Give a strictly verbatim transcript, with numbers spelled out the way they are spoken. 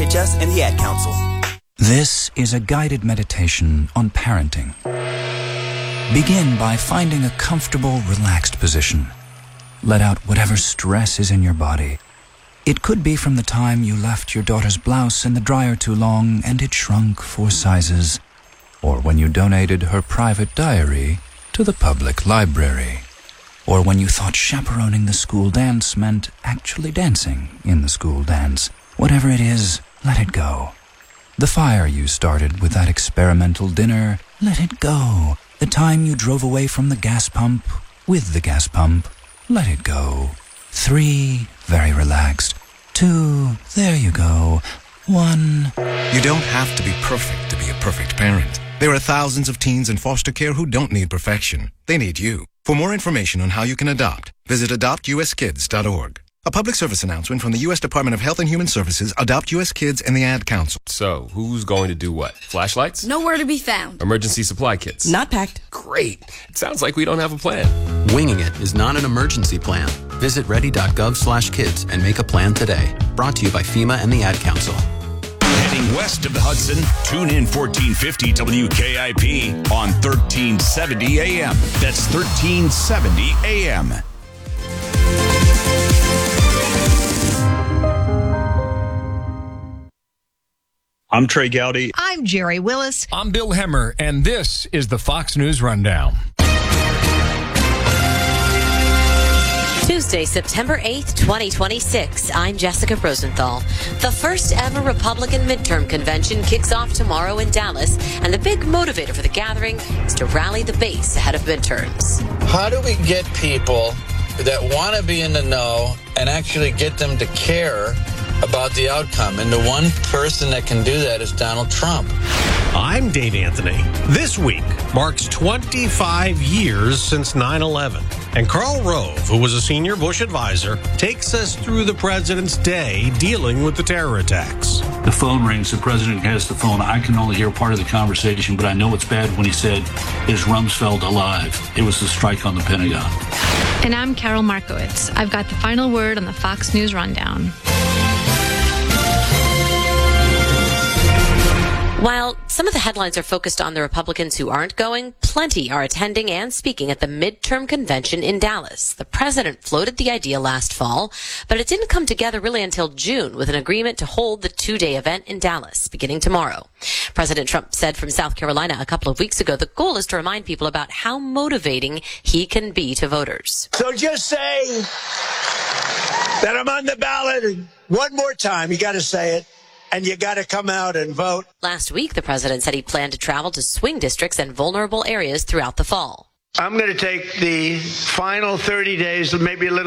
H S and the Ad Council. This is a guided meditation on parenting. Begin by finding a comfortable, relaxed position. Let out whatever stress is in your body. It could be from the time you left your daughter's blouse in the dryer too long and it shrunk four sizes, or when you donated her private diary to the public library, or when you thought chaperoning the school dance meant actually dancing in the school dance. Whatever it is, let it go. The fire you started with that experimental dinner, let it go. The time you drove away from the gas pump with the gas pump, let it go. Three, very relaxed. Two, there you go. One. You don't have to be perfect to be a perfect parent. There are thousands of teens in foster care who don't need perfection. They need you. For more information on how you can adopt, visit adopt u s kids dot org. A public service announcement from the U S Department of Health and Human Services, Adopt U S Kids, and the Ad Council. So, who's going to do what? Flashlights? Nowhere to be found. Emergency supply kits? Not packed. Great. It sounds like we don't have a plan. Winging it is not an emergency plan. Visit ready.gov slash kids and make a plan today. Brought to you by FEMA and the Ad Council. Heading west of the Hudson, tune in fourteen fifty W K I P on thirteen seventy A M. That's thirteen seventy A M. I'm Trey Gowdy. I'm Jerry Willis. I'm Bill Hemmer, and this is the Fox News Rundown. Tuesday, September eighth, twenty twenty-six. I'm Jessica Rosenthal. The first ever Republican midterm convention kicks off tomorrow in Dallas, and the big motivator for the gathering is to rally the base ahead of midterms. How do we get people that want to be in the know and actually get them to care about the outcome? And the one person that can do that is Donald Trump. I'm Dave Anthony. This week marks twenty-five years since nine eleven. And Karl Rove, who was a senior Bush advisor, takes us through the president's day dealing with the terror attacks. The phone rings. The president has the phone. I can only hear part of the conversation, but I know it's bad when he said, "Is Rumsfeld alive?" It was the strike on the Pentagon. And I'm Carol Markowitz. I've got the final word on the Fox News Rundown. While some of the headlines are focused on the Republicans who aren't going, plenty are attending and speaking at the midterm convention in Dallas. The president floated the idea last fall, but it didn't come together really until June with an agreement to hold the two-day event in Dallas beginning tomorrow. President Trump said from South Carolina a couple of weeks ago the goal is to remind people about how motivating he can be to voters. So just say that I'm on the ballot one more time. You got to say it. And you got to come out and vote. Last week, the president said he planned to travel to swing districts and vulnerable areas throughout the fall. I'm going to take the final thirty days, maybe a little